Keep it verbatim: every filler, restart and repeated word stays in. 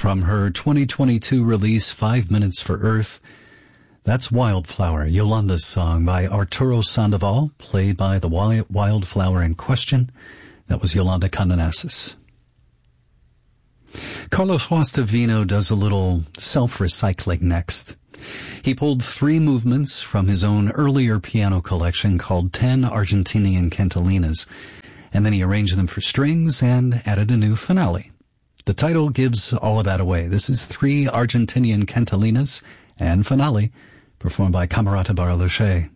from her twenty twenty-two release, Five Minutes for Earth. That's Wildflower, Yolanda's song by Arturo Sandoval, played by the wildflower in question. That was Yolanda Condonasis. Carlos Guastavino does a little self-recycling next. He pulled three movements from his own earlier piano collection called Ten Argentinian Cantalinas, and then he arranged them for strings and added a new finale. The title gives all of that away. This is Three Argentinian Cantalinas and Finale, performed by Camerata Barlucci.